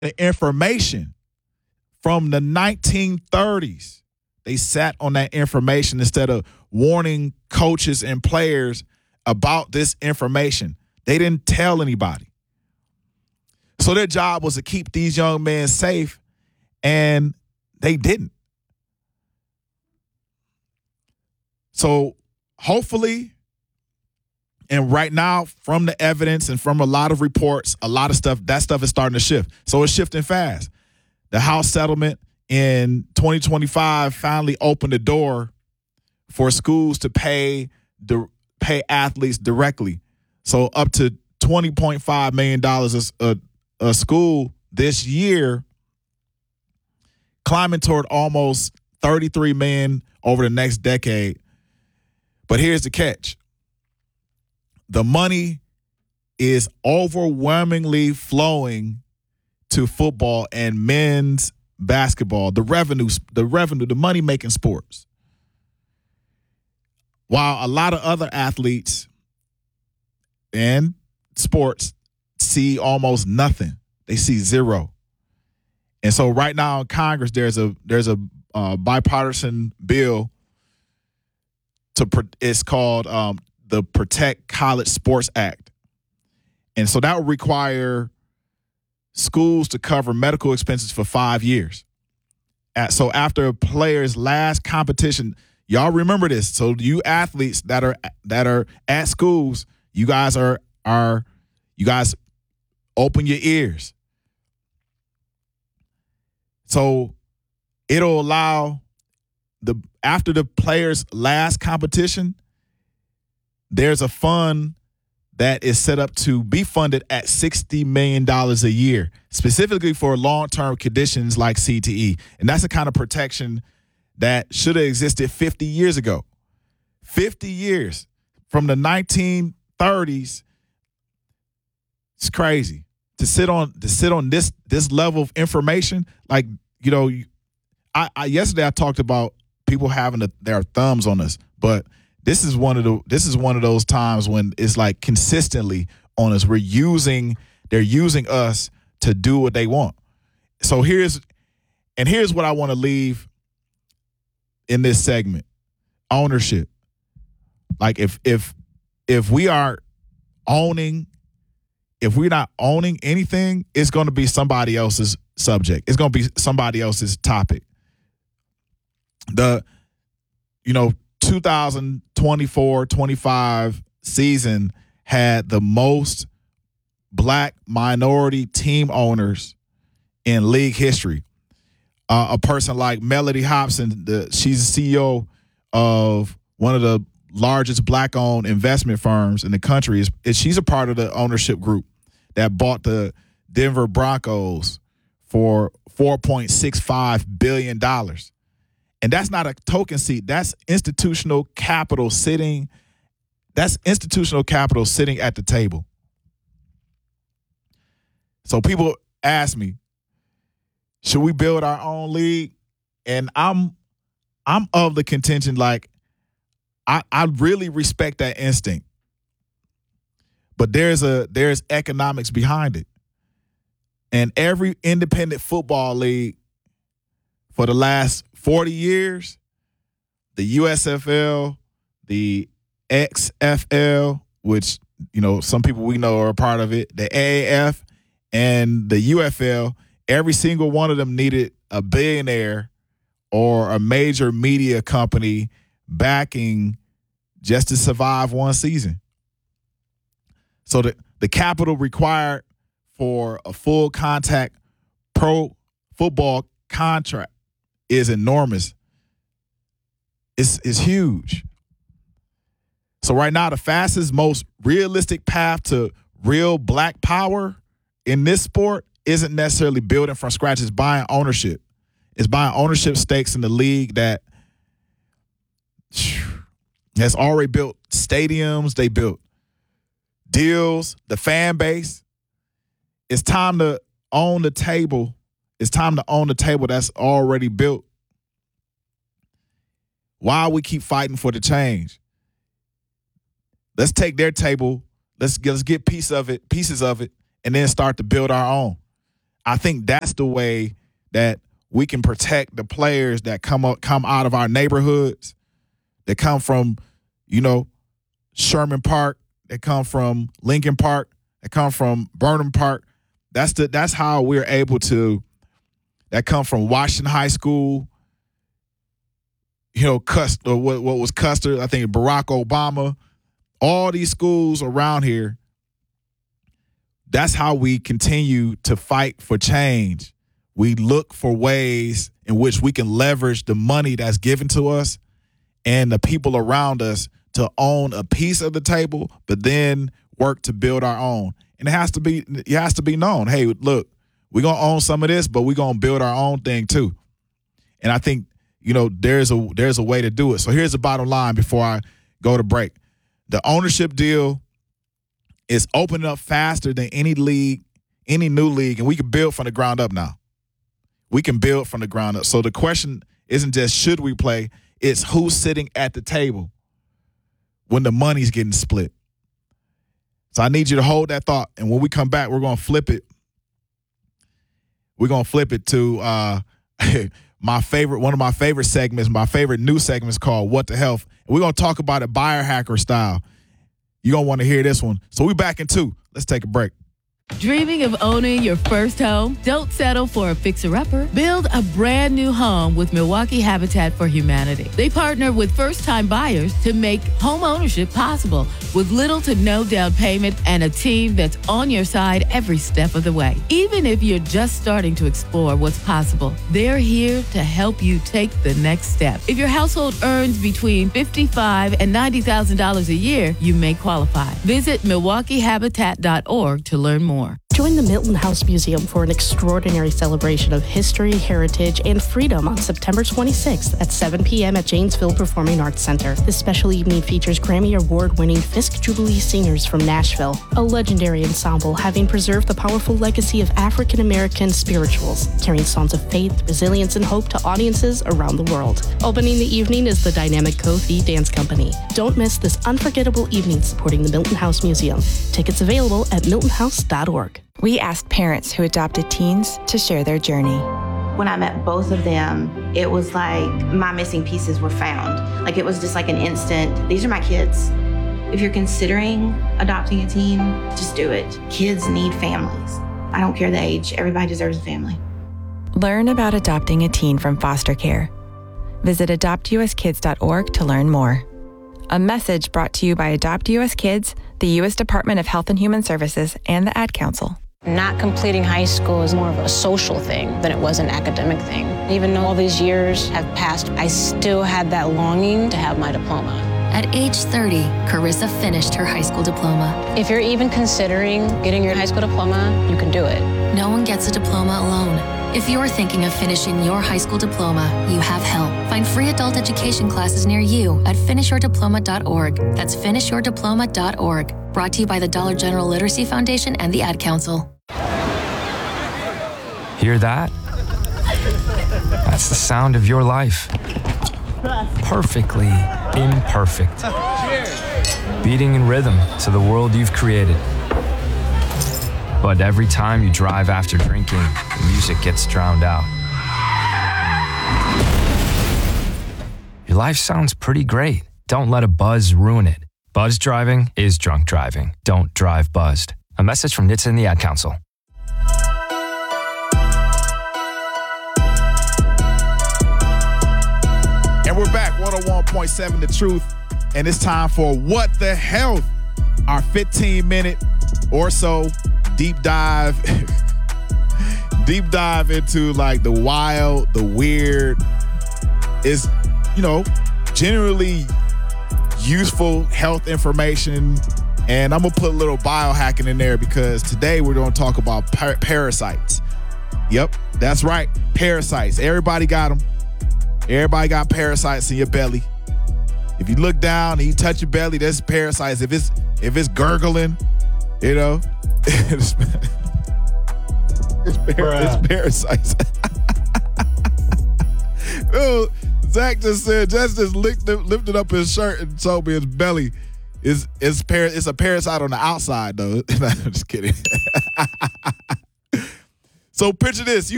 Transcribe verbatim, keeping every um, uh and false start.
the information from the nineteen thirties. They sat on that information instead of warning coaches and players about this information. They didn't tell anybody. So their job was to keep these young men safe, and they didn't. So hopefully, and right now, from the evidence and from a lot of reports, a lot of stuff, that stuff is starting to shift. So it's shifting fast. The House settlement in twenty twenty-five finally opened the door for schools to pay the pay athletes directly. So up to twenty point five million dollars a, a school this year, climbing toward almost thirty-three million dollars over the next decade. But here's the catch. The money is overwhelmingly flowing to football and men's basketball, the revenue, the revenue, the money-making sports. While a lot of other athletes and sports see almost nothing. They see zero. And so right now in Congress, there's a there's a uh, bipartisan bill to it's called um, the Protect College Sports Act. And so that would require schools to cover medical expenses for five years. At, so after a player's last competition, y'all remember this. So you athletes that are that are at schools, you guys are are you guys open your ears. So it'll allow the after the player's last competition, there's a fund that is set up to be funded at sixty million dollars a year, specifically for long-term conditions like C T E. And that's the kind of protection that should have existed fifty years ago. fifty years from the nineteen thirties. It's crazy to sit on to sit on this this level of information. Like, you know, I, I yesterday I talked about people having a, their thumbs on us, but This is one of the. This is one of those times when it's like consistently on us. We're using. They're using us to do what they want. So here's, and here's what I want to leave in this segment: ownership. Like if if if we are owning, if we're not owning anything, it's going to be somebody else's subject. It's going to be somebody else's topic. The, you know. twenty twenty-four twenty-five season had the most black minority team owners in league history. Uh, a person like Melody Hobson, the, she's the C E O of one of the largest black-owned investment firms in the country. Is, is she's a part of the ownership group that bought the Denver Broncos for four point six five billion dollars. And that's not a token seat. That's institutional capital sitting. That's institutional capital sitting at the table. So people ask me, should we build our own league? And I'm I'm of the contention, like, I, I really respect that instinct. But there's a there's economics behind it. And every independent football league for the last forty years, the U S F L, the X F L, which, you know, some people we know are a part of it, the A A F, and the U F L, every single one of them needed a billionaire or a major media company backing just to survive one season. So the, the capital required for a full contact pro football contract is enormous. It's, it's huge. So right now, the fastest, most realistic path to real black power in this sport isn't necessarily building from scratch. It's buying ownership. It's buying ownership stakes in the league that has already built stadiums. They built deals, the fan base. It's time to own the table. It's time to own the table that's already built. Why we keep fighting for the change? Let's take their table. Let's, let's get piece of it, pieces of it, and then start to build our own. I think that's the way that we can protect the players that come up, come out of our neighborhoods, that come from, you know, Sherman Park, that come from Lincoln Park, that come from Burnham Park. That's the that's how we're able to, that come from Washington High School, you know, Custer, what, what was Custer, I think Barack Obama, all these schools around here. That's how we continue to fight for change. We look for ways in which we can leverage the money that's given to us and the people around us to own a piece of the table, but then work to build our own. And it has to be, it has to be known, hey, look, we're going to own some of this, but we're going to build our own thing too. And I think, you know, there's a there's a way to do it. So here's the bottom line before I go to break. The ownership deal is opening up faster than any league, any new league, and we can build from the ground up now. We can build from the ground up. So the question isn't just should we play, it's who's sitting at the table when the money's getting split. So I need you to hold that thought, and when we come back, we're going to flip it. We're going to flip it to uh, my favorite, one of my favorite segments, my favorite new segments called What the Health. And we're going to talk about it biohacker style. You're going to want to hear this one. So we back in two. Let's take a break. Dreaming of owning your first home? Don't settle for a fixer-upper. Build a brand new home with Milwaukee Habitat for Humanity. They partner with first-time buyers to make home ownership possible with little to no down payment and a team that's on your side every step of the way. Even if you're just starting to explore what's possible, they're here to help you take the next step. If your household earns between fifty-five thousand dollars and ninety thousand dollars a year, you may qualify. Visit Milwaukee Habitat dot org to learn more. Join the Milton House Museum for an extraordinary celebration of history, heritage, and freedom on September twenty-sixth at seven p.m. at Janesville Performing Arts Center. This special evening features Grammy Award-winning Fisk Jubilee Singers from Nashville, a legendary ensemble having preserved the powerful legacy of African-American spirituals, carrying songs of faith, resilience, and hope to audiences around the world. Opening the evening is the dynamic Kofi Dance Company. Don't miss this unforgettable evening supporting the Milton House Museum. Tickets available at milton house dot org. We asked parents who adopted teens to share their journey. When I met both of them, it was like my missing pieces were found. Like it was just like an instant, these are my kids. If you're considering adopting a teen, just do it. Kids need families. I don't care the age, everybody deserves a family. Learn about adopting a teen from foster care. Visit adopt u s kids dot org to learn more. A message brought to you by Adopt U S Kids, the U S Department of Health and Human Services, and the Ad Council. Not completing high school is more of a social thing than it was an academic thing. Even though all these years have passed, I still had that longing to have my diploma. At age thirty, Carissa finished her high school diploma. If you're even considering getting your high school diploma, you can do it. No one gets a diploma alone. If you're thinking of finishing your high school diploma, you have help. Find free adult education classes near you at finish your diploma dot org. That's finish your diploma dot org. Brought to you by the Dollar General Literacy Foundation and the Ad Council. Hear that? That's the sound of your life. Perfectly imperfect. Beating in rhythm to the world you've created. But every time you drive after drinking, the music gets drowned out. Your life sounds pretty great. Don't let a buzz ruin it. Buzz driving is drunk driving. Don't drive buzzed. A message from N H T S A and the Ad Council. And we're back, one oh one point seven The Truth, and it's time for What the Health, our fifteen minute or so deep dive, deep dive into like the wild, the weird, is, you know, generally useful health information. And I'm gonna put a little biohacking in there because today we're gonna talk about par- parasites. Yep, that's right, parasites. Everybody got them. Everybody got parasites in your belly. If you look down and you touch your belly, there's parasites. If it's if it's gurgling, you know, it's, it's, par- it's parasites. Oh, Zach just said, just just lifted, lifted up his shirt and told me his belly is is par- it's a parasite on the outside though. I'm just kidding. So picture this. You